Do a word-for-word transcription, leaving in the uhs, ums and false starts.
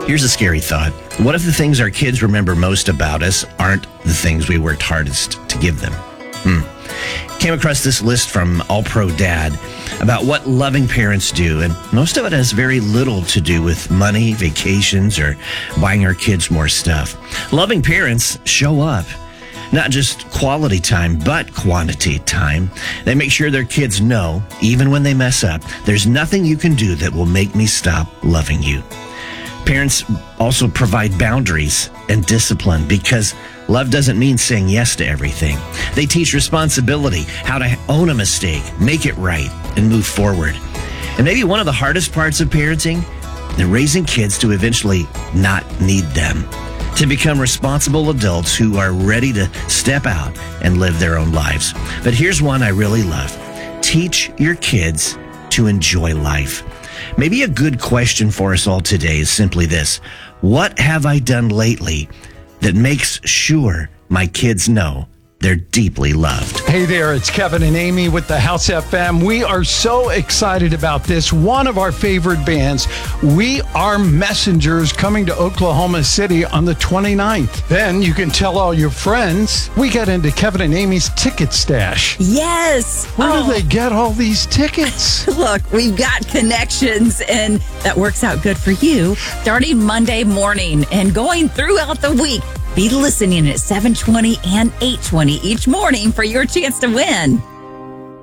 Here's a scary thought. What if the things our kids remember most about us aren't the things we worked hardest to give them? Hmm. Came across this list from All Pro Dad about what loving parents do, and most of it has very little to do with money, vacations, or buying our kids more stuff. Loving parents show up. Not just quality time, but quantity time. They make sure their kids know, even when they mess up, there's nothing you can do that will make me stop loving you. Parents also provide boundaries and discipline because love doesn't mean saying yes to everything. They teach responsibility, how to own a mistake, make it right, and move forward. And maybe one of the hardest parts of parenting, they're raising kids to eventually not need them, to become responsible adults who are ready to step out and live their own lives. But here's one I really love. Teach your kids to enjoy life. Maybe a good question for us all today is simply this. What have I done lately that makes sure my kids know they're deeply loved? Hey there, it's Kevin and Amy with the House F M. We are so excited about this. One of our favorite bands, We Are Messengers, coming to Oklahoma City on the twenty-ninth. Then you can tell all your friends. We get into Kevin and Amy's ticket stash. Yes. Where oh. do they get all these tickets? Look, we've got connections, and that works out good for you starting Monday morning and going throughout the week. Be listening at seven twenty and eight twenty each morning for your chance to win.